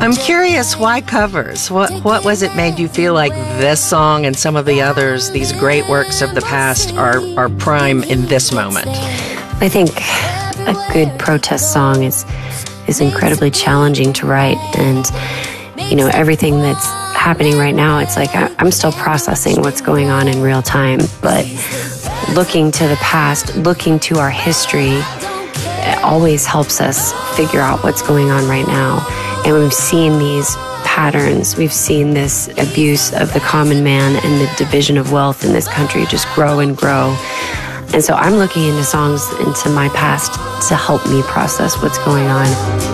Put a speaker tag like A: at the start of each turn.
A: I'm curious, why covers? What was it made you feel like this song and some of the others, these great works of the past, are prime in this moment?
B: I think a good protest song is incredibly challenging to write, and everything that's happening right now, it's like I'm still processing what's going on in real time, but looking to the past, looking to our history, it always helps us figure out what's going on right now. And we've seen these patterns, we've seen this abuse of the common man and the division of wealth in this country just grow and grow. And so I'm looking into songs into my past to help me process what's going on.